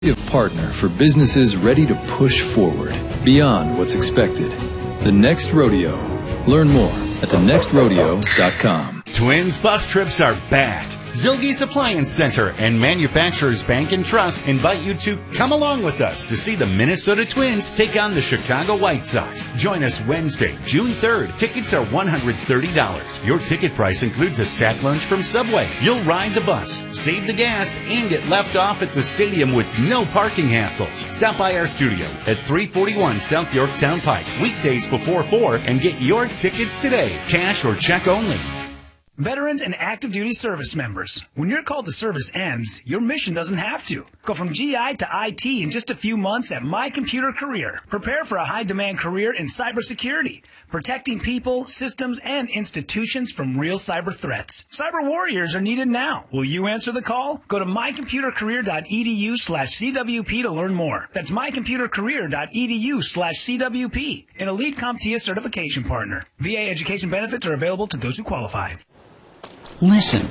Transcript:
partner for businesses ready to push forward beyond what's expected. The Next Rodeo. Learn more at thenextrodeo.com. Twins bus trips are back. Zilge's Appliance Center and Manufacturers Bank and Trust invite you to come along with us to see the Minnesota Twins take on the Chicago White Sox. Join us Wednesday, June 3rd. Tickets are $130. Your ticket price includes a sack lunch from Subway. You'll ride the bus, save the gas, and get left off at the stadium with no parking hassles. Stop by our studio at 341 South Yorktown Pike, weekdays before 4, and get your tickets today. Cash or check only. Veterans and active duty service members, when your call to service ends, your mission doesn't have to. Go from GI to IT in just a few months at My Computer Career. Prepare for a high-demand career in cybersecurity, protecting people, systems, and institutions from real cyber threats. Cyber warriors are needed now. Will you answer the call? Go to mycomputercareer.edu/CWP to learn more. That's mycomputercareer.edu/CWP. An elite CompTIA certification partner. VA education benefits are available to those who qualify. Listen,